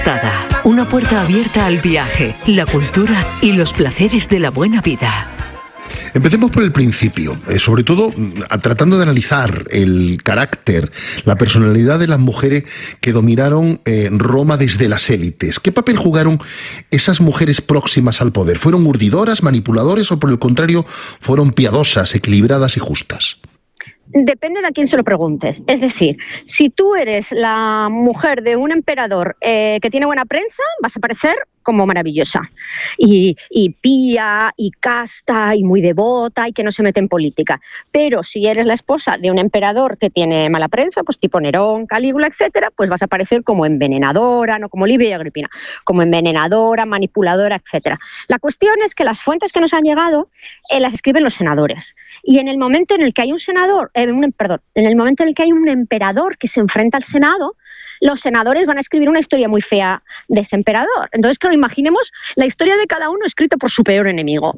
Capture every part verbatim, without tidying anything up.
Una puerta abierta al viaje, la cultura y los placeres de la buena vida. Empecemos por el principio, eh, sobre todo a, tratando de analizar el carácter, la personalidad de las mujeres que dominaron eh, Roma desde las élites. ¿Qué papel jugaron esas mujeres próximas al poder? ¿Fueron urdidoras, manipuladoras o por el contrario fueron piadosas, equilibradas y justas? Depende de a quién se lo preguntes. Es decir, si tú eres la mujer de un emperador eh, que tiene buena prensa, vas a parecer como maravillosa. Y, y pía, y casta, y muy devota, y que no se mete en política. Pero si eres la esposa de un emperador que tiene mala prensa, pues tipo Nerón, Calígula, etcétera, pues vas a parecer como envenenadora, no como Livia y Agripina, como envenenadora, manipuladora, etcétera. La cuestión es que las fuentes que nos han llegado eh, las escriben los senadores. Y en el momento en el que hay un senador, eh, un, perdón, en el momento en el que hay un emperador que se enfrenta al Senado, los senadores van a escribir una historia muy fea de ese emperador. Entonces, claro, imaginemos la historia de cada uno escrita por su peor enemigo.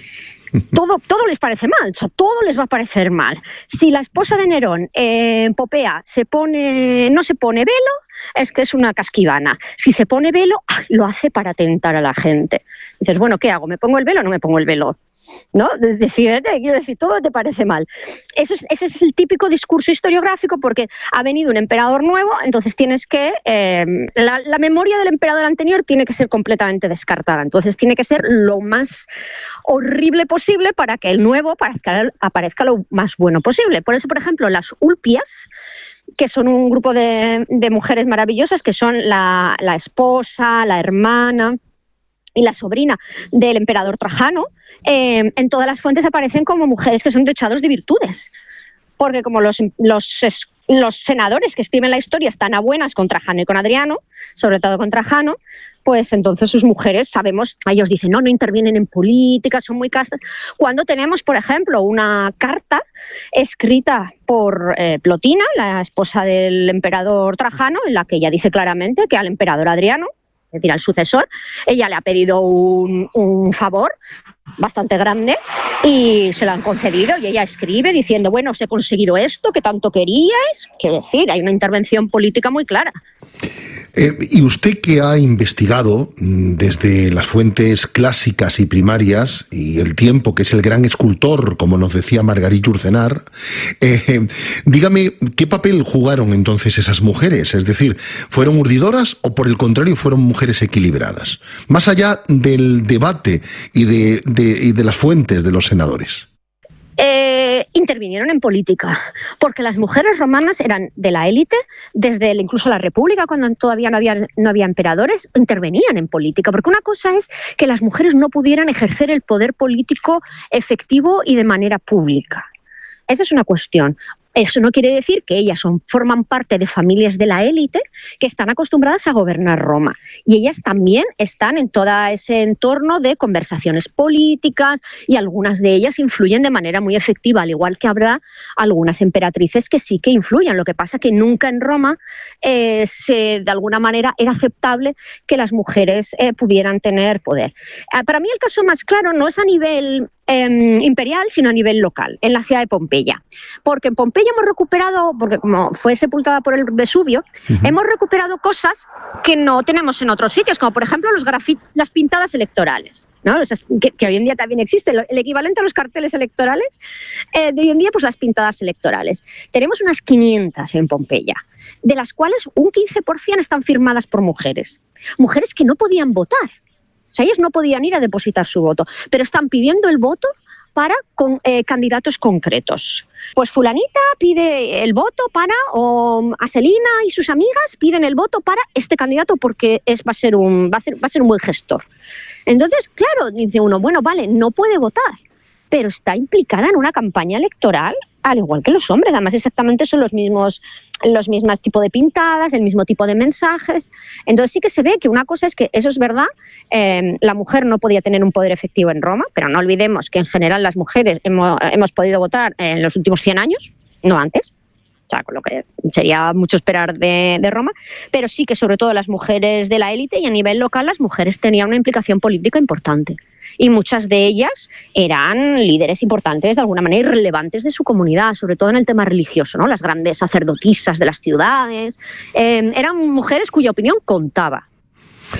Todo, todo les parece mal, o sea, todo les va a parecer mal. Si la esposa de Nerón, eh, Popea, se pone, no se pone velo, es que es una casquivana. Si se pone velo, lo hace para tentar a la gente. Dices, bueno, ¿qué hago? ¿Me pongo el velo o no me pongo el velo? ¿No? Decídete, quiero decir, todo te parece mal. Eso es, ese es el típico discurso historiográfico porque ha venido un emperador nuevo, entonces tienes que... Eh, la, la memoria del emperador anterior tiene que ser completamente descartada, entonces tiene que ser lo más horrible posible para que el nuevo aparezca, aparezca lo más bueno posible. Por eso, por ejemplo, las Ulpias, que son un grupo de, de mujeres maravillosas, que son la, la esposa, la hermana y la sobrina del emperador Trajano, eh, en todas las fuentes aparecen como mujeres que son dechados de virtudes. Porque como los, los, los senadores que escriben la historia están a buenas con Trajano y con Adriano, sobre todo con Trajano, pues entonces sus mujeres, sabemos, ellos dicen, no, no intervienen en política, son muy castas. Cuando tenemos, por ejemplo, una carta escrita por eh, Plotina, la esposa del emperador Trajano, en la que ella dice claramente que al emperador Adriano, es decir, al sucesor, ella le ha pedido un, un favor bastante grande y se lo han concedido y ella escribe diciendo, bueno, os he conseguido esto que tanto queríais. Quiero decir, hay una intervención política muy clara. Eh, y usted que ha investigado desde las fuentes clásicas y primarias y el tiempo, que es el gran escultor, como nos decía Margarit Yourcenar, eh, dígame, ¿qué papel jugaron entonces esas mujeres? Es decir, ¿fueron urdidoras o por el contrario fueron mujeres equilibradas? Más allá del debate y de, de, y de las fuentes de los senadores. Eh, intervinieron en política, porque las mujeres romanas eran de la élite, desde el, incluso la República, cuando todavía no había, no había emperadores, intervenían en política, porque una cosa es que las mujeres no pudieran ejercer el poder político efectivo y de manera pública. Esa es una cuestión. Eso no quiere decir que ellas son, forman parte de familias de la élite que están acostumbradas a gobernar Roma. Y ellas también están en todo ese entorno de conversaciones políticas y algunas de ellas influyen de manera muy efectiva, al igual que habrá algunas emperatrices que sí que influyen. Lo que pasa es que nunca en Roma eh, se, de alguna manera era aceptable que las mujeres eh, pudieran tener poder. Eh, para mí el caso más claro no es a nivel eh, imperial, sino a nivel local, en la ciudad de Pompeya. Porque en Pompeya hemos recuperado, porque como fue sepultada por el Vesubio, uh-huh. hemos recuperado cosas que no tenemos en otros sitios, como por ejemplo los grafit- las pintadas electorales, ¿no? O sea, que, que hoy en día también existe, el equivalente a los carteles electorales, eh, de hoy en día pues las pintadas electorales. Tenemos unas quinientas en Pompeya, de las cuales un quince por ciento están firmadas por mujeres, mujeres que no podían votar. O sea, ellas no podían ir a depositar su voto, pero están pidiendo el voto para con, eh, candidatos concretos. Pues fulanita pide el voto para, o Aselina y sus amigas piden el voto para este candidato porque es, va, a ser un, va, a ser, va a ser un buen gestor. Entonces, claro, dice uno, bueno, vale, no puede votar, pero está implicada en una campaña electoral al igual que los hombres. Además, exactamente son los mismos, los mismos tipos de pintadas, el mismo tipo de mensajes. Entonces sí que se ve que una cosa es que, eso es verdad, eh, la mujer no podía tener un poder efectivo en Roma, pero no olvidemos que en general las mujeres hemos, hemos podido votar en los últimos cien años, no antes. O sea, con lo que sería mucho esperar de, de Roma, pero sí que sobre todo las mujeres de la élite y a nivel local las mujeres tenían una implicación política importante. Y muchas de ellas eran líderes importantes, de alguna manera irrelevantes de su comunidad, sobre todo en el tema religioso, ¿no? Las grandes sacerdotisas de las ciudades. Eh, eran mujeres cuya opinión contaba.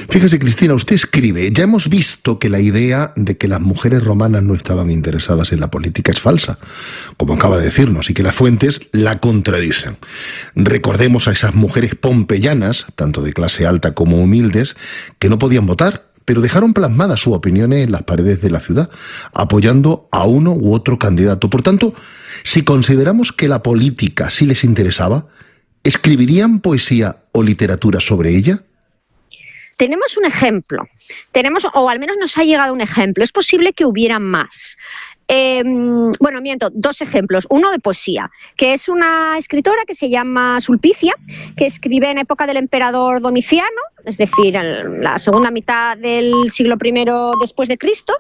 Fíjese, Cristina, usted escribe, ya hemos visto que la idea de que las mujeres romanas no estaban interesadas en la política es falsa, como acaba de decirnos, y que las fuentes la contradicen. Recordemos a esas mujeres pompeyanas, tanto de clase alta como humildes, que no podían votar, pero dejaron plasmadas sus opiniones en las paredes de la ciudad, apoyando a uno u otro candidato. Por tanto, si consideramos que la política sí les interesaba, ¿escribirían poesía o literatura sobre ella? Tenemos un ejemplo, tenemos, o al menos nos ha llegado un ejemplo. Es posible que hubiera más. Eh, bueno, miento, dos ejemplos. Uno de poesía, que es una escritora que se llama Sulpicia, que escribe en época del emperador Domiciano, es decir, en la segunda mitad del siglo primero después de Cristo,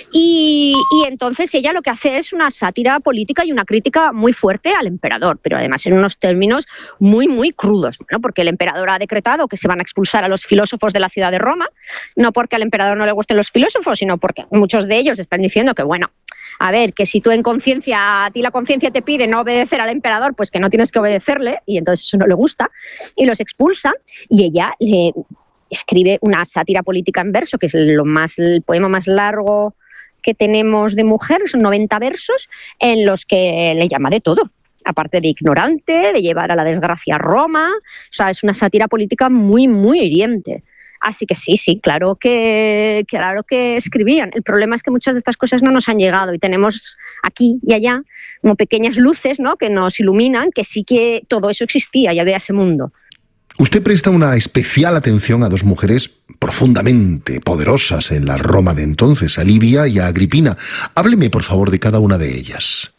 y, y entonces ella lo que hace es una sátira política y una crítica muy fuerte al emperador, pero además en unos términos muy, muy crudos, ¿no? Porque el emperador ha decretado que se van a expulsar a los filósofos de la ciudad de Roma, no porque al emperador no le gusten los filósofos, sino porque muchos de ellos están diciendo que, bueno, a ver, que si tú en conciencia, a ti la conciencia te pide no obedecer al emperador, pues que no tienes que obedecerle, y entonces eso no le gusta, y los expulsa, y ella le escribe una sátira política en verso, que es lo más, el poema más largo que tenemos de mujer, son noventa versos, en los que le llama de todo, aparte de ignorante, de llevar a la desgracia a Roma. O sea, es una sátira política muy, muy hiriente. Así que sí, sí, claro que, claro que escribían. El problema es que muchas de estas cosas no nos han llegado y tenemos aquí y allá como pequeñas luces, ¿no?, que nos iluminan que sí que todo eso existía y había ese mundo. Usted presta una especial atención a dos mujeres profundamente poderosas en la Roma de entonces, a Livia y a Agripina. Hábleme, por favor, de cada una de ellas.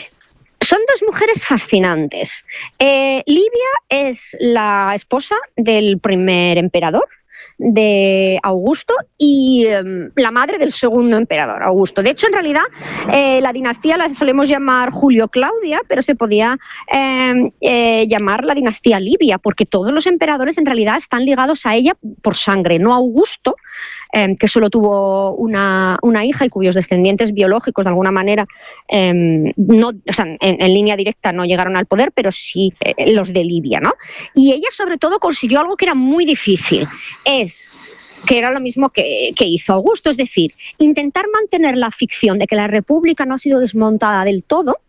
Son dos mujeres fascinantes. Eh, Livia es la esposa del primer emperador, de Augusto, y eh, la madre del segundo emperador, Augusto. De hecho, en realidad, eh, la dinastía la solemos llamar Julio-Claudia, pero se podía eh, eh, llamar la dinastía Livia, porque todos los emperadores en realidad están ligados a ella por sangre, no a Augusto, eh, que solo tuvo una, una hija y cuyos descendientes biológicos, de alguna manera, eh, no, o sea, en, en línea directa no llegaron al poder, pero sí eh, los de Livia, ¿no? Y ella, sobre todo, consiguió algo que era muy difícil, es que era lo mismo que, que hizo Augusto, es decir, intentar mantener la ficción de que la República no ha sido desmontada del todo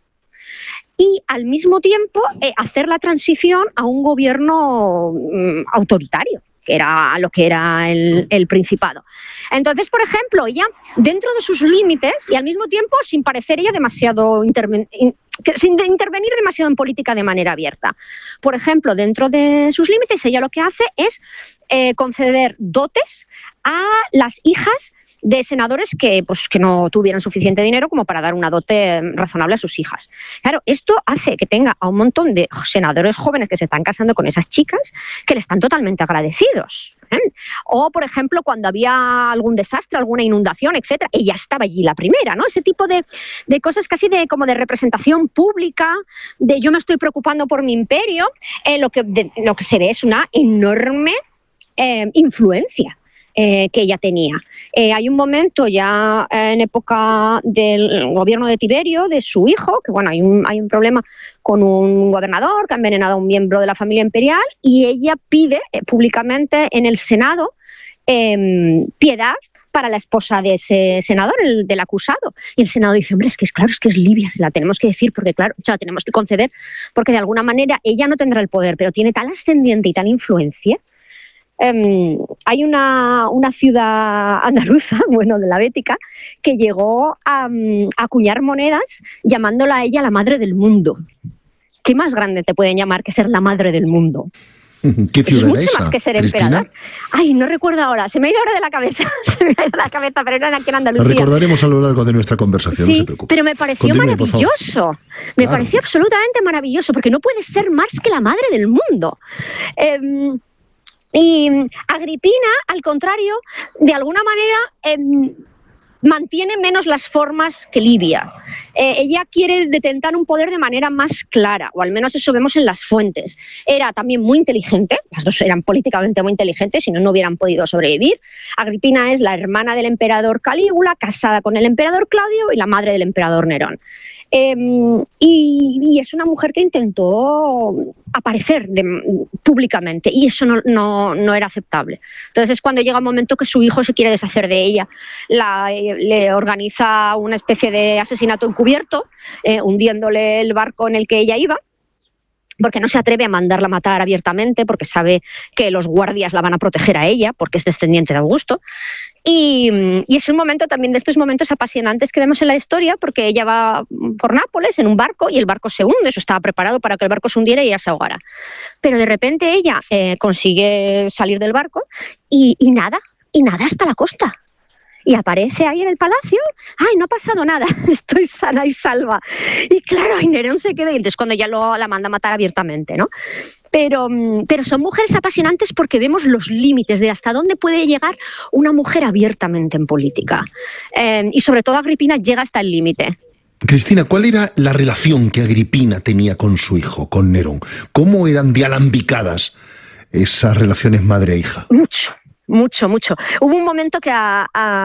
y al mismo tiempo eh, hacer la transición a un gobierno mm, autoritario, que era lo que era el, el Principado. Entonces, por ejemplo, ella, dentro de sus límites y al mismo tiempo sin parecer ella demasiado interven- in- sin de intervenir demasiado en política de manera abierta. Por ejemplo, dentro de sus límites, ella lo que hace es eh, conceder dotes a las hijas de senadores que, pues, que no tuvieran suficiente dinero como para dar una dote razonable a sus hijas. Claro, esto hace que tenga a un montón de senadores jóvenes que se están casando con esas chicas que le están totalmente agradecidos, ¿eh? O, por ejemplo, cuando había algún desastre, alguna inundación, etcétera, ella estaba allí la primera, ¿no? Ese tipo de, de cosas casi de, como de representación pública, de yo me estoy preocupando por mi imperio, eh, lo, que, de, lo que se ve es una enorme eh, influencia Eh, que ella tenía. Eh, hay un momento ya eh, en época del gobierno de Tiberio, de su hijo, que bueno, hay un, hay un problema con un gobernador que ha envenenado a un miembro de la familia imperial y ella pide eh, públicamente en el Senado eh, piedad para la esposa de ese senador, el del acusado. Y el Senado dice, hombre, es que es claro, es que es Livia, se la tenemos que decir, porque claro, se la tenemos que conceder, porque de alguna manera ella no tendrá el poder, pero tiene tal ascendiente y tal influencia. Um, hay una, una ciudad andaluza, bueno, de la Bética, que llegó a, um, a acuñar monedas llamándola a ella la madre del mundo. ¿Qué más grande te pueden llamar que ser la madre del mundo? ¿Qué ciudad es mucho esa, más que ser Cristina? emperador. Ay, no recuerdo ahora, se me ha ido ahora de la cabeza, se me ha ido de la cabeza, pero era aquí en Andalucía. Lo recordaremos a lo largo de nuestra conversación, sí, no se preocupe. pero me pareció Continúe, maravilloso, me Claro. pareció absolutamente maravilloso, porque no puede ser más que la madre del mundo. Eh, Y Agripina, al contrario, de alguna manera eh, mantiene menos las formas que Livia. Eh, ella quiere detentar un poder de manera más clara, o al menos eso vemos en las fuentes. Era también muy inteligente, las dos eran políticamente muy inteligentes, si no, no hubieran podido sobrevivir. Agripina es la hermana del emperador Calígula, casada con el emperador Claudio y la madre del emperador Nerón. Eh, y, y es una mujer que intentó aparecer de, públicamente, y eso no, no, no era aceptable. Entonces es cuando llega un momento que su hijo se quiere deshacer de ella. La, eh, le organiza una especie de asesinato encubierto, eh, hundiéndole el barco en el que ella iba, porque no se atreve a mandarla a matar abiertamente, porque sabe que los guardias la van a proteger a ella, porque es descendiente de Augusto. Y, y es un momento también de estos momentos apasionantes que vemos en la historia, porque ella va por Nápoles en un barco y el barco se hunde. Eso estaba preparado para que el barco se hundiera y ella se ahogara. Pero de repente ella eh, consigue salir del barco y, y nada, y nada hasta la costa. Y aparece ahí en el palacio, ¡ay, no ha pasado nada! Estoy sana y salva. Y claro, y Nerón se queda, y entonces cuando ya lo, la manda a matar abiertamente, ¿no? Pero, pero son mujeres apasionantes porque vemos los límites de hasta dónde puede llegar una mujer abiertamente en política. Eh, y sobre todo Agripina llega hasta el límite. Cristina, ¿cuál era la relación que Agripina tenía con su hijo, con Nerón? ¿Cómo eran de alambicadas esas relaciones madre e hija? Mucho. Mucho, mucho. Hubo un momento que a,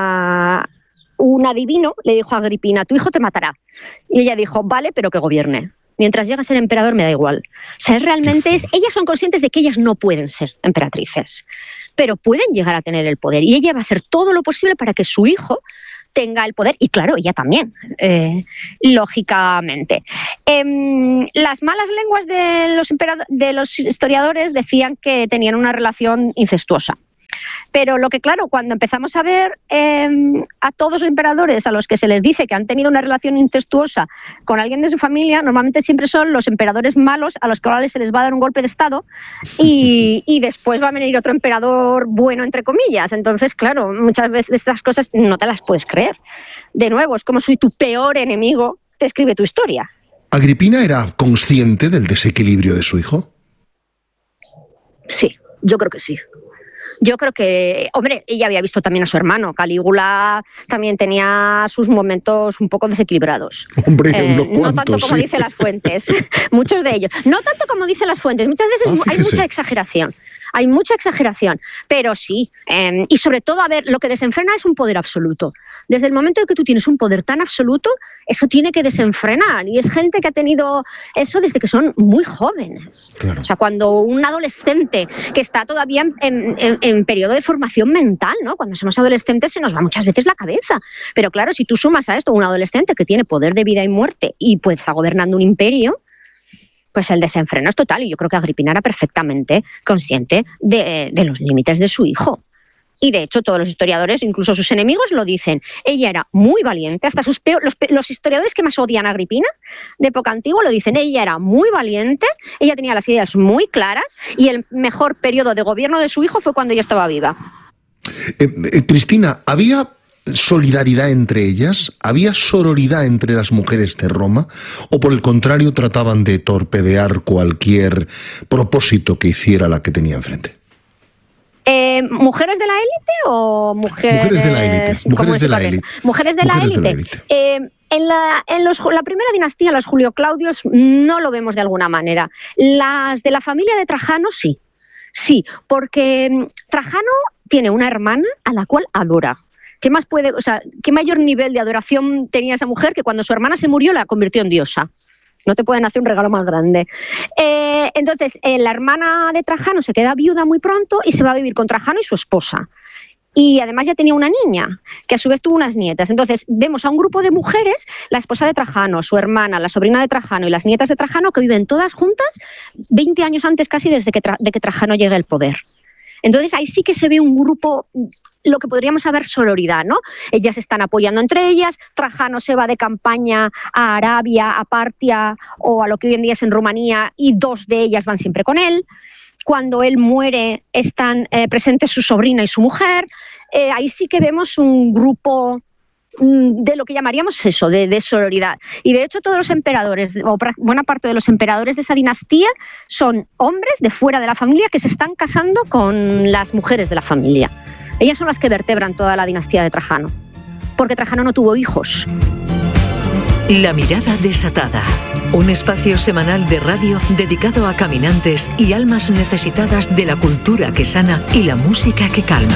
a un adivino le dijo a Agripina, tu hijo te matará. Y ella dijo, vale, pero que gobierne. Mientras llegue a ser emperador me da igual. O sea, realmente es, ellas son conscientes de que ellas no pueden ser emperatrices, pero pueden llegar a tener el poder. Y ella va a hacer todo lo posible para que su hijo tenga el poder, y claro, ella también, eh, lógicamente. Eh, las malas lenguas de los, de los historiadores decían que tenían una relación incestuosa. Pero lo que, claro, cuando empezamos a ver eh, a todos los emperadores a los que se les dice que han tenido una relación incestuosa con alguien de su familia, normalmente siempre son los emperadores malos a los cuales se les va a dar un golpe de estado y, y después va a venir otro emperador bueno, entre comillas. Entonces, claro, muchas veces estas cosas no te las puedes creer. De nuevo, es como si tu peor enemigo te escribe tu historia. ¿Agripina era consciente del desequilibrio de su hijo? Sí, yo creo que sí. Yo creo que, hombre, ella había visto también a su hermano. Calígula también tenía sus momentos un poco desequilibrados. Hombre, eh, unos cuantos, no tanto como sí. dicen las fuentes, muchos de ellos. No tanto como dicen las fuentes, muchas veces ah, hay mucha exageración. Hay mucha exageración, pero sí. Eh, y sobre todo, a ver, lo que desenfrena es un poder absoluto. Desde el momento en que tú tienes un poder tan absoluto, eso tiene que desenfrenar. Y es gente que ha tenido eso desde que son muy jóvenes. Claro. O sea, cuando un adolescente que está todavía en, en, en periodo de formación mental, ¿no? Cuando somos adolescentes se nos va muchas veces la cabeza. Pero claro, si tú sumas a esto un adolescente que tiene poder de vida y muerte y pues está gobernando un imperio, pues el desenfreno es total. Y yo creo que Agripina era perfectamente consciente de, de los límites de su hijo. Y de hecho todos los historiadores, incluso sus enemigos, lo dicen. Ella era muy valiente, hasta sus peor, los, los historiadores que más odian a Agripina de época antigua lo dicen. Ella era muy valiente, ella tenía las ideas muy claras y el mejor periodo de gobierno de su hijo fue cuando ella estaba viva. Eh, eh, Cristina, ¿había solidaridad entre ellas? ¿Había sororidad entre las mujeres de Roma? ¿O por el contrario trataban de torpedear cualquier propósito que hiciera la que tenía enfrente? Eh, ¿Mujeres de la élite o mujeres, mujeres de la élite? Mujeres de la élite. Mujeres de la élite. Eh, en la, en los, la primera dinastía, los Julio Claudios, no lo vemos de alguna manera. Las de la familia de Trajano, sí. Sí, porque Trajano tiene una hermana a la cual adora. ¿Qué más puede, o sea, qué mayor nivel de adoración tenía esa mujer que cuando su hermana se murió la convirtió en diosa? No te pueden hacer un regalo más grande. Eh, entonces, eh, la hermana de Trajano se queda viuda muy pronto y se va a vivir con Trajano y su esposa. Y además ya tenía una niña, que a su vez tuvo unas nietas. Entonces, vemos a un grupo de mujeres, la esposa de Trajano, su hermana, la sobrina de Trajano y las nietas de Trajano, que viven todas juntas veinte años antes casi desde que tra- de que Trajano llegue al poder. Entonces, ahí sí que se ve un grupo, lo que podríamos saber sororidad, ¿no? Ellas están apoyando entre ellas, Trajano se va de campaña a Arabia, a Partia o a lo que hoy en día es en Rumanía y dos de ellas van siempre con él. Cuando él muere están eh, presentes su sobrina y su mujer. Eh, ahí sí que vemos un grupo de lo que llamaríamos eso, de, de sororidad. Y de hecho todos los emperadores, o buena parte de los emperadores de esa dinastía son hombres de fuera de la familia que se están casando con las mujeres de la familia. Ellas son las que vertebran toda la dinastía de Trajano, porque Trajano no tuvo hijos. La mirada desatada, un espacio semanal de radio dedicado a caminantes y almas necesitadas de la cultura que sana y la música que calma.